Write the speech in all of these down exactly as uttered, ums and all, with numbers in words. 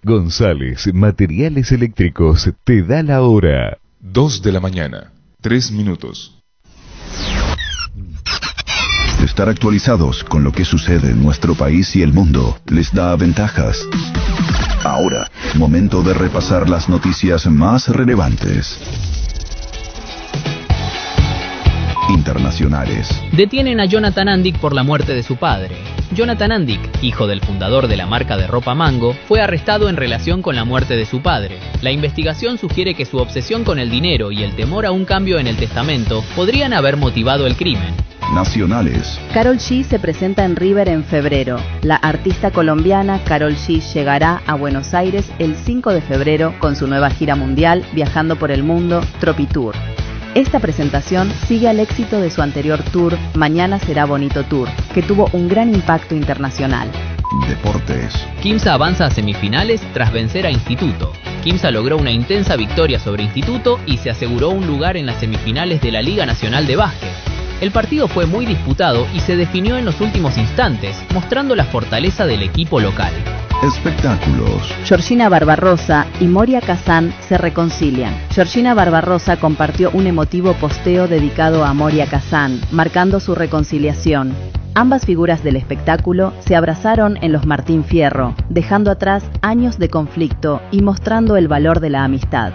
González Materiales Eléctricos te da la hora. Dos de la mañana, tres minutos. Estar actualizados con lo que sucede en nuestro país y el mundo les da ventajas. Ahora, momento de repasar las noticias más relevantes. Internacionales. Detienen a Jonathan Andic por la muerte de su padre. Jonathan Andic, hijo del fundador de la marca de ropa Mango, fue arrestado en relación con la muerte de su padre. La investigación sugiere que su obsesión con el dinero y el temor a un cambio en el testamento podrían haber motivado el crimen. Nacionales. Karol G se presenta en River en febrero. La artista colombiana Karol G llegará a Buenos Aires el cinco de febrero con su nueva gira mundial Viajando por el Mundo, Tropitour. Esta presentación sigue al éxito de su anterior tour, Mañana será bonito tour, que tuvo un gran impacto internacional. Deportes. Quimsa avanza a semifinales tras vencer a Instituto. Quimsa logró una intensa victoria sobre Instituto y se aseguró un lugar en las semifinales de la Liga Nacional de Básquet. El partido fue muy disputado y se definió en los últimos instantes, mostrando la fortaleza del equipo local. Espectáculos. Georgina Barbarossa y Moria Kazan se reconcilian. Georgina Barbarossa compartió un emotivo posteo dedicado a Moria Kazan, marcando su reconciliación. Ambas figuras del espectáculo se abrazaron en los Martín Fierro, dejando atrás años de conflicto y mostrando el valor de la amistad.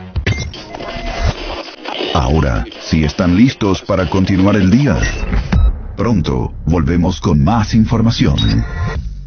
Ahora, si están listos para continuar el día, pronto volvemos con más información.